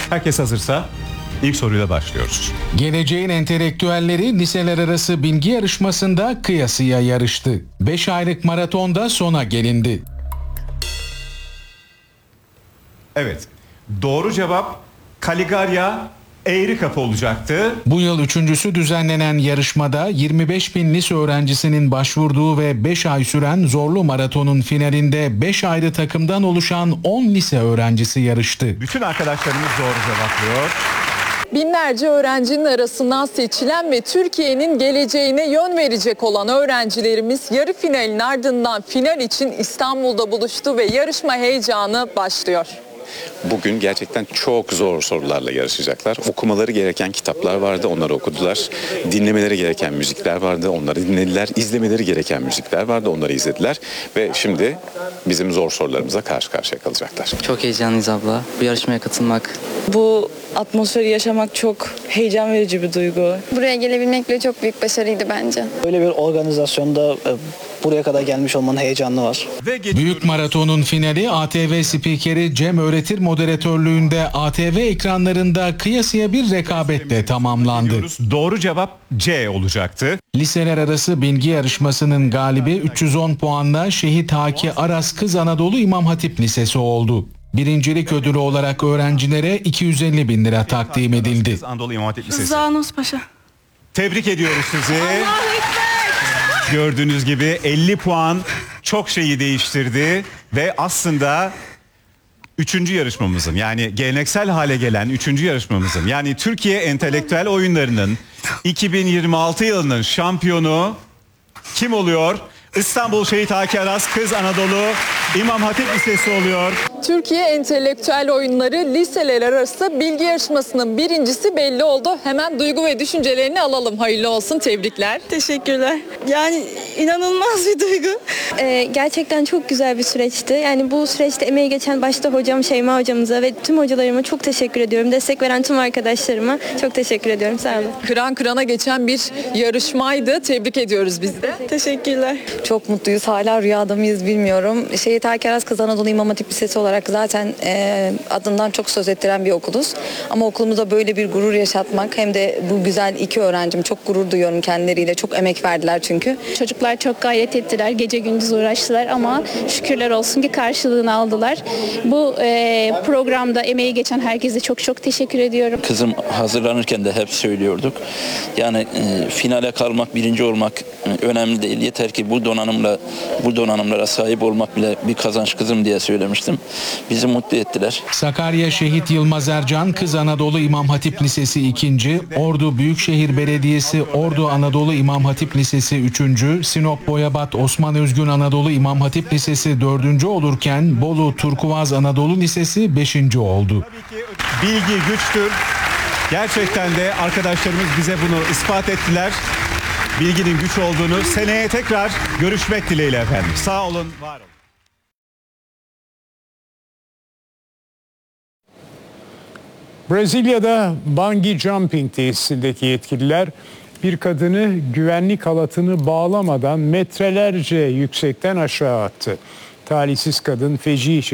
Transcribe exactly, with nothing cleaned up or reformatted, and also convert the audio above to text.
Herkes hazırsa ilk soruyla başlıyoruz. Geleceğin entelektüelleri liseler arası bilgi yarışmasında kıyasıya yarıştı. beş aylık maratonda sona gelindi. Evet, doğru cevap Kaligarya Eğri Kapı olacaktı. Bu yıl üçüncüsü düzenlenen yarışmada yirmi beş bin lise öğrencisinin başvurduğu ve beş ay süren zorlu maratonun finalinde beş ayrı takımdan oluşan on lise öğrencisi yarıştı. Bütün arkadaşlarımız doğru cevaplıyor. Binlerce öğrencinin arasından seçilen ve Türkiye'nin geleceğine yön verecek olan öğrencilerimiz yarı finalin ardından final için İstanbul'da buluştu ve yarışma heyecanı başlıyor. Bugün gerçekten çok zor sorularla yarışacaklar. Okumaları gereken kitaplar vardı, onları okudular. Dinlemeleri gereken müzikler vardı, onları dinlediler. İzlemeleri gereken müzikler vardı, onları izlediler. Ve şimdi bizim zor sorularımıza karşı karşıya kalacaklar. Çok heyecanlıyız abla, bu yarışmaya katılmak. Bu atmosferi yaşamak çok heyecan verici bir duygu. Buraya gelebilmek bile çok büyük başarıydı bence. Böyle bir organizasyonda buraya kadar gelmiş olmanın heyecanı var. Büyük maratonun finali A T V spikeri Cem Öğretir moderatörlüğünde A T V ekranlarında kıyasıya bir rekabetle tamamlandı. Doğru cevap C olacaktı. Liseler arası bilgi yarışmasının galibi üç yüz on puanla Şehit Haki Aras Kız Anadolu İmam Hatip Lisesi oldu. Birincilik ödülü olarak öğrencilere iki yüz elli bin lira takdim edildi. Kız Anadolu İmam Hatip Lisesi. Zanos Paşa. Tebrik ediyoruz sizi. Gördüğünüz gibi elli puan çok şeyi değiştirdi ve aslında üçüncü yarışmamızın, yani geleneksel hale gelen üçüncü yarışmamızın, yani Türkiye Entelektüel Oyunları'nın iki bin yirmi altı yılının şampiyonu kim oluyor? İstanbul Şehit Haki Aras Kız Anadolu İmam Hatip Lisesi oluyor. Türkiye Entelektüel Oyunları liseler arası bilgi yarışmasının birincisi belli oldu. Hemen duygu ve düşüncelerini alalım. Hayırlı olsun, tebrikler. Teşekkürler. Yani inanılmaz bir duygu. Ee, gerçekten çok güzel bir süreçti. Yani bu süreçte emeği geçen başta hocam Şeyma hocamıza ve tüm hocalarıma çok teşekkür ediyorum. Destek veren tüm arkadaşlarıma çok teşekkür ediyorum. Sağ olun. Kıran kırana geçen bir yarışmaydı. Tebrik ediyoruz biz de. Teşekkürler. Çok mutluyuz. Hala rüyada mıyız bilmiyorum. Şehit Haki Aras Kız Anadolu İmam Hatip Lisesi olarak zaten e, adından çok söz ettiren bir okuluz. Ama okulumuza böyle bir gurur yaşatmak, hem de bu güzel iki öğrencim, çok gurur duyuyorum kendileriyle. Çok emek verdiler çünkü. Çocuklar çok gayret ettiler. Gece gündüz uğraştılar ama şükürler olsun ki karşılığını aldılar. Bu e, programda emeği geçen herkese çok çok teşekkür ediyorum. Kızım hazırlanırken de hep söylüyorduk. Yani e, finale kalmak, birinci olmak e, önemli değil. Yeter ki bu donanımla, bu donanımlara sahip olmak bile bir kazanç kızım diye söylemiştim. Bizi mutlu ettiler. Sakarya Şehit Yılmaz Ercan Kız Anadolu İmam Hatip Lisesi ikinci, Ordu Büyükşehir Belediyesi Ordu Anadolu İmam Hatip Lisesi üçüncü, Sinop Boyabat Osman Özgün Anadolu İmam Hatip Lisesi dördüncü olurken Bolu Turkuvaz Anadolu Lisesi beşinci oldu. Bilgi güçtür. Gerçekten de arkadaşlarımız bize bunu ispat ettiler. Bilginin güç olduğunu. Seneye tekrar görüşmek dileğiyle efendim. Sağ olun, var olun. Brezilya'da bungee jumping tesisindeki yetkililer bir kadını güvenlik halatını bağlamadan metrelerce yüksekten aşağı attı. Talihsiz kadın feci